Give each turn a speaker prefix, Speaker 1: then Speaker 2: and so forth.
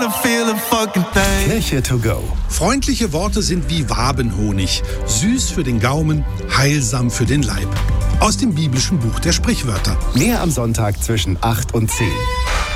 Speaker 1: wanna feel a fucking thing.
Speaker 2: Kirche to go.
Speaker 3: Freundliche Worte sind wie Wabenhonig. Süß für den Gaumen, heilsam für den Leib. Aus dem biblischen Buch der Sprichwörter.
Speaker 2: Mehr am Sonntag zwischen 8 und 10.